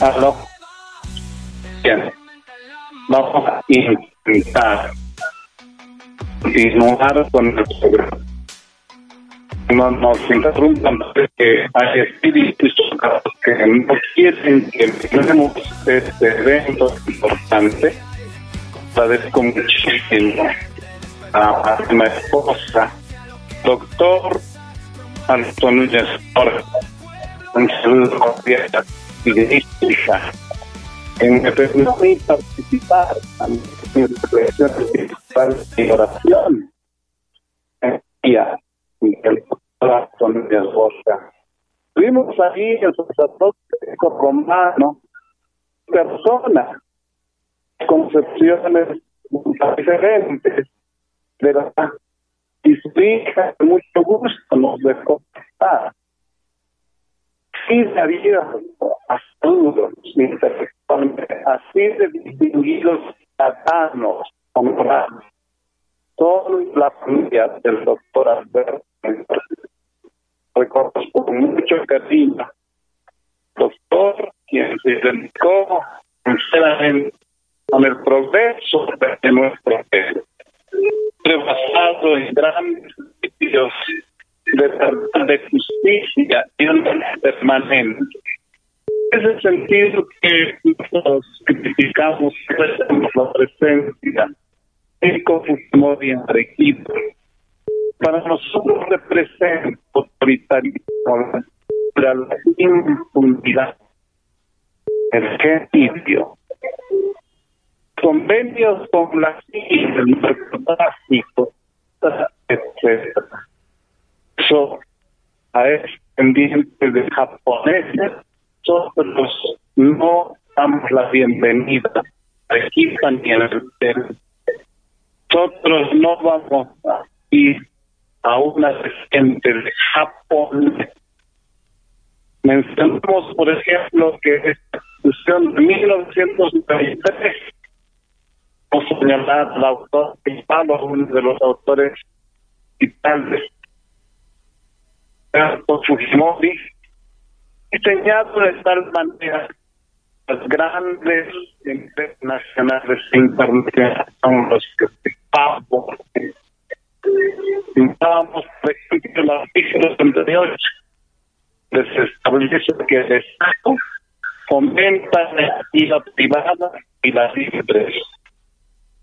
Aló. Bien. Vamos a intentar continuar con el programa. No nos interrumpan porque hay espíritus que no quieren que empecemos este evento importante. Agradezco muchísimo a mi esposa, doctor Antonio Estor, un saludo cordial y de hija, que me permite participar en mi reflexión espiritual y oración el doctor Antonio Estor. Tuvimos ahí el sacerdote romano, persona, concepciones diferentes de la y su hija de mucho gusto nos dejó pasar. Así de abiertos a todos intelectualmente, así de distinguidos ciudadanos, honrados. Toda la familia del doctor Alberto recuerdo con mucho cariño. Doctor, quien se dedicó sinceramente con el progreso de nuestro país, basado en grandes principios de verdad, de justicia y un permanente. En ese sentido que nosotros criticamos la presencia en Fujimori en Arequipa. Para nosotros representa autoritarismo, la impunidad, el genocidio, convenios con la CIA, el narcotráfico, etc. Eso a es pendiente de japoneses. Nosotros no damos la bienvenida a Arequipa ni a el Perú. Nosotros no vamos a ir a una residente de Japón. Mencionamos, por ejemplo, que esta discusión de 1993, vamos a señalar al autor principal, uno de los autores vitales, Alberto Fujimori, diseñado de tal manera las grandes internacionales e internacionales son los que participamos. Pintábamos, por ejemplo, el artículo 38, se establece que el Estado fomenta la actividad privada y la libre